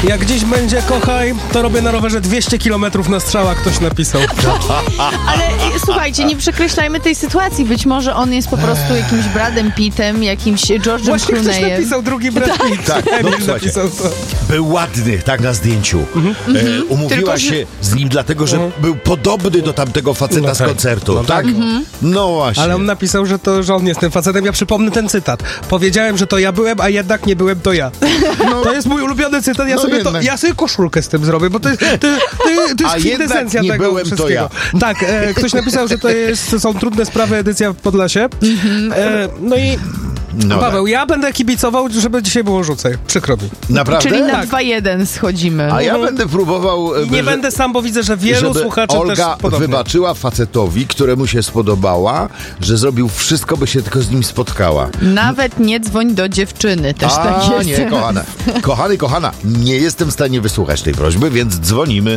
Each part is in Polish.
Jak gdzieś będzie kochaj, to robię na rowerze 200 km na strzała, ktoś napisał. Ale słuchajcie, nie przekreślajmy tej sytuacji. Być może on jest po prostu jakimś Bradem Pittem, jakimś George'em Właśnie ktoś Clooneyem. napisał, drugi Brad Pitt. Tak, no, Emil słuchajcie, napisał to. był ładny, tak, na zdjęciu. Umówiła Tylko, że- się z nim dlatego, że był podobny do tamtego faceta No z tak. koncertu, No tak? tak. No właśnie. Ale on napisał, że on jest tym facetem. Ja przypomnę ten cytat. Powiedziałem, że to ja byłem, a jednak nie byłem to ja. To jest mój ulubiony cytat. Ja sobie koszulkę z tym zrobię, bo to jest A kwintesencja jednak nie tego byłem to wszystkiego. Tak, ktoś napisał, że są trudne sprawy, edycja w Podlasie. No i No Paweł, ja będę kibicował, żeby dzisiaj było rzucaj. Przykro mi. Naprawdę? Czyli na Tak. 2-1 schodzimy. A ja będę próbował... I nie będę sam, bo widzę, że wielu żeby słuchaczy Olga też podobnie. wybaczyła facetowi, któremu się spodobała, że zrobił wszystko, by się tylko z nim spotkała. Nawet nie dzwoń do dziewczyny, też tak jest. nie, kochana. Kochana, nie jestem w stanie wysłuchać tej prośby, więc dzwonimy.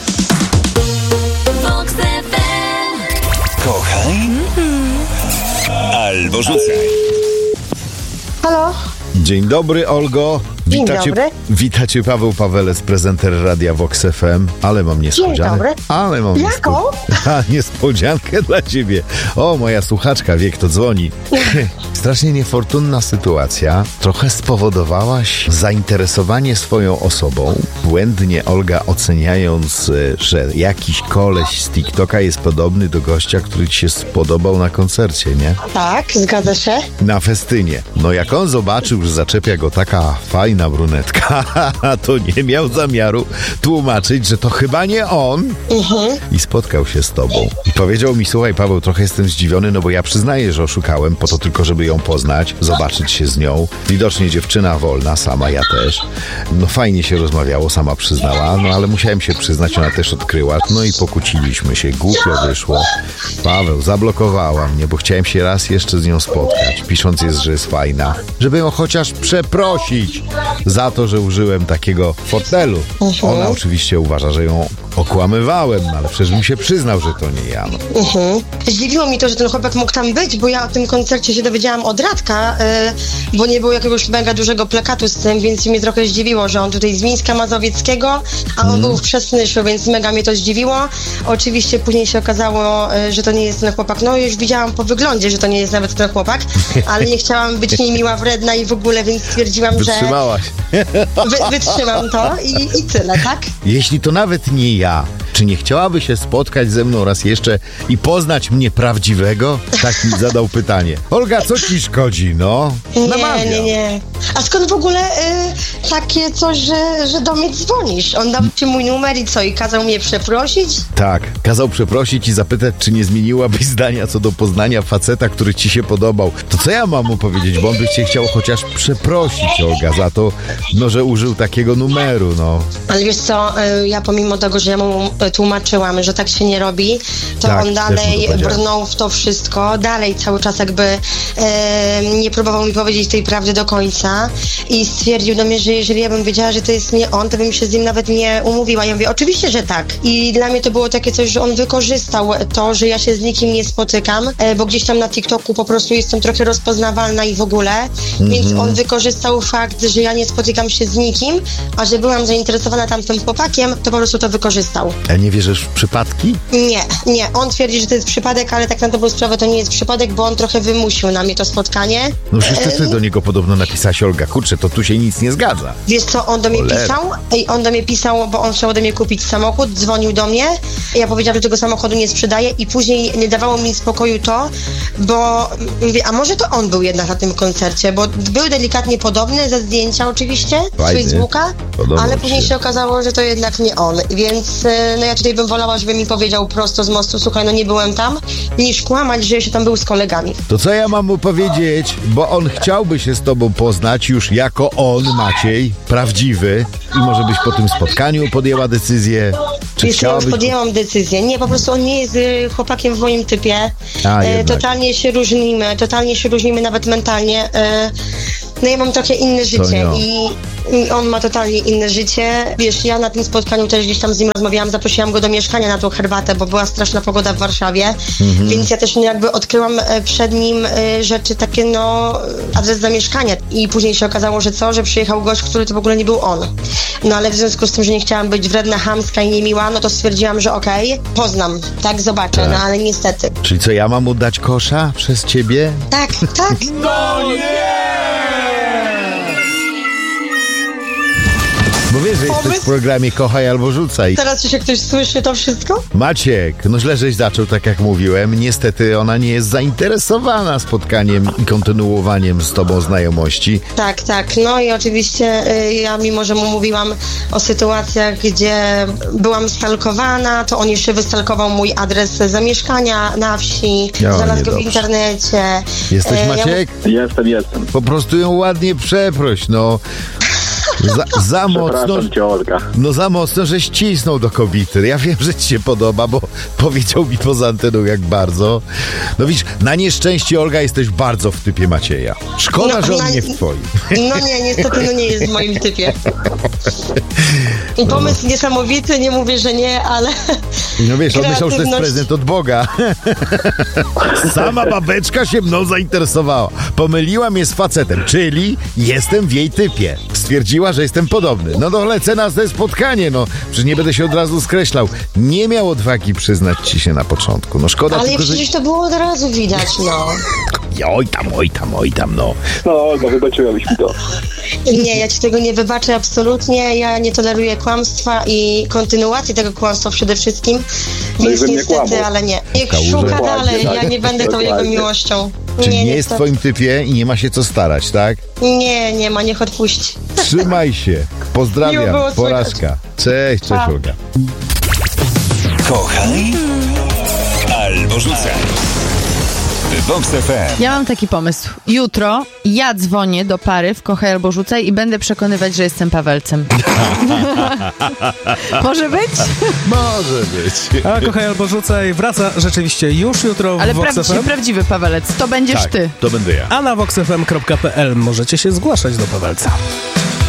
Kochaj albo rzucaj. Halo? Dzień dobry, Olgo. Dzień dobry. Witacie Paweł Pawelec, prezenter Radia Vox FM. Ale mam niespodziankę. dobry. Ale mam Jaką? niespodziankę dla ciebie. O, moja słuchaczka wie, kto dzwoni. Strasznie niefortunna sytuacja. Trochę spowodowałaś zainteresowanie swoją osobą. Błędnie, Olga, oceniając, że jakiś koleś z TikToka jest podobny do gościa, który ci się spodobał na koncercie, nie? Tak, zgadza się. Na festynie. No jak on zobaczył, że zaczepia go taka fajna brunetka, to nie miał zamiaru tłumaczyć, że to chyba nie on. I spotkał się z tobą. I powiedział mi, słuchaj Paweł, trochę jestem zdziwiony, no bo ja przyznaję, że oszukałem po to tylko, żeby ją poznać, zobaczyć się z nią. Widocznie dziewczyna wolna, sama, ja też. No fajnie się rozmawiało, sama przyznała, no ale musiałem się przyznać, ona też odkryła. No i pokłóciliśmy się, głupio wyszło. Paweł, zablokowała mnie, bo chciałem się raz jeszcze z nią spotkać, pisząc jest, że jest fajna, żeby ją chociaż przeprosić za to, że użyłem takiego fotelu. Ona oczywiście uważa, że ją okłamywałem, ale przecież mi się przyznał, że to nie ja. No. Zdziwiło mi to, że ten chłopak mógł tam być, bo ja o tym koncercie się dowiedziałam od Radka, bo nie było jakiegoś mega dużego plakatu z tym, więc mnie trochę zdziwiło, że on tutaj z Mińska Mazowieckiego, a on był w Przasnyszu, więc mega mnie to zdziwiło. Oczywiście później się okazało, że to nie jest ten chłopak. No już widziałam po wyglądzie, że to nie jest nawet ten chłopak, ale nie chciałam być niemiła, wredna i w ogóle, więc stwierdziłam, Wytrzymałaś. że wytrzymam to i tyle, tak? Jeśli to nawet nie ja, czy nie chciałaby się spotkać ze mną raz jeszcze i poznać mnie prawdziwego? Tak mi zadał pytanie. Olga, co ci szkodzi, no? Namawiam. Nie. A skąd w ogóle takie coś, że do mnie dzwonisz? On dał ci mój numer i co? I kazał mnie przeprosić? Tak, kazał przeprosić i zapytać, czy nie zmieniłabyś zdania co do poznania faceta, który ci się podobał. To co ja mam mu powiedzieć, bo on by cię chciał chociaż przeprosić, Olga, za to, no, że użył takiego numeru, no. Ale wiesz co, ja pomimo tego, że ja mu tłumaczyłam, że tak się nie robi, to Tak, on też mu to dalej powiedziałem. brnął w to wszystko, dalej cały czas jakby nie próbował mi powiedzieć tej prawdy do końca i stwierdził do mnie, że jeżeli ja bym wiedziała, że to jest nie on, to bym się z nim nawet nie umówiła. Ja mówię, oczywiście, że tak. I dla mnie to było takie coś, że on wykorzystał to, że ja się z nikim nie spotykam, bo gdzieś tam na TikToku po prostu jestem trochę rozpoznawalna i w ogóle, więc on wykorzystał fakt, że ja nie spotykam się z nikim, a że byłam zainteresowana tamtym chłopakiem, to po prostu to wykorzystał. A nie wierzysz w przypadki? Nie. On twierdzi, że to jest przypadek, ale tak na dobrą sprawę to nie jest przypadek, bo on trochę wymusił na mnie to spotkanie. No przecież ty do niego podobno napisałaś, Olga, kurczę, to tu się nic nie zgadza. Wiesz co, on do mnie pisał, bo on chciał ode mnie kupić samochód, dzwonił do mnie, ja powiedziałam, że tego samochodu nie sprzedaję i później nie dawało mi spokoju to, bo mówię, a może to on był jednak na tym koncercie, bo był delikatnie podobny, ze zdjęcia oczywiście, z Fajny. Facebooka, Podobał ale ci później się. się okazało, że to jednak nie on, więc no ja tutaj bym wolała, żeby mi powiedział prosto z mostu, słuchaj, no nie byłem tam, niż kłamać, że się tam był z kolegami. To co ja mam mu powiedzieć? Bo on chciałby się z tobą poznać już jako on, Maciej, prawdziwy i może byś po tym spotkaniu podjęła decyzję, czy Wiesz, ja już chciałabyś... podjęłam decyzję. Nie, po prostu on nie jest chłopakiem w moim typie. A, jednak. Totalnie się różnimy nawet mentalnie. No ja mam trochę inne życie no. i on ma totalnie inne życie. Wiesz, ja na tym spotkaniu też gdzieś tam z nim rozmawiałam, zaprosiłam go do mieszkania na tą herbatę, bo była straszna pogoda w Warszawie, więc ja też jakby odkryłam przed nim rzeczy takie, no, adres zamieszkania i później się okazało, że przyjechał gość, który to w ogóle nie był on. No ale w związku z tym, że nie chciałam być wredna, chamska i niemiła, no to stwierdziłam, że okej, poznam, tak, zobaczę, Tak. no ale niestety. Czyli co, ja mam mu dać kosza przez ciebie? Tak, tak. No nie! Bo wiesz, że jesteś w programie Kochaj albo Rzucaj. Teraz czy się ktoś słyszy to wszystko? Maciek, no źle żeś zaczął, tak jak mówiłem. Niestety ona nie jest zainteresowana spotkaniem i kontynuowaniem z tobą znajomości. Tak, tak. No i oczywiście ja, mimo że mu mówiłam o sytuacjach, gdzie byłam stalkowana, to on jeszcze wystalkował mój adres zamieszkania na wsi, znalazł go w internecie. Jesteś, Maciek? Jestem. Po prostu ją ładnie przeproś, no. Za mocno. Cię, Olga. No za mocno, że ścisnął do kobiety. Ja wiem, że ci się podoba, bo powiedział mi poza anteną jak bardzo. No widzisz, na nieszczęście, Olga, jesteś bardzo w typie Macieja. Szkoda, że on nie w twoim. No nie, niestety no nie jest w moim typie. I pomysł niesamowity, nie mówię, że nie, ale... No wiesz, on myślał, że to jest prezent od Boga. Sama babeczka się mną zainteresowała. Pomyliła mnie z facetem, czyli jestem w jej typie. Stwierdziła, że jestem podobny. No to lecę na te spotkanie, no. Przecież nie będę się od razu skreślał. Nie miał odwagi przyznać ci się na początku. No szkoda Ale tylko, przecież że... to było od razu widać, no. Oj tam, no. No, Olga, wybaczyłabyś mi to. Nie, ja ci tego nie wybaczę absolutnie. Ja nie toleruję kłamstwa i kontynuacji tego kłamstwa przede wszystkim. Więc niestety, ale nie. Niech szuka dalej, ja nie będę tą jego miłością. Czyli nie jest w twoim typie i nie ma się co starać, tak? Nie ma, niech odpuści. Trzymaj się. Pozdrawiam. Porażka. Cześć, Olga. Kochaj albo rzucaj. Vox FM. Ja mam taki pomysł. Jutro ja dzwonię do pary w Kochaj albo Rzucaj i będę przekonywać, że jestem Pawelcem. Może być? Może być. A Kochaj albo Rzucaj wraca rzeczywiście już jutro Ale w Vox FM. prawdziwy Pawelec. To będziesz Tak, ty. to będę ja. A na voxfm.pl możecie się zgłaszać do Pawelca.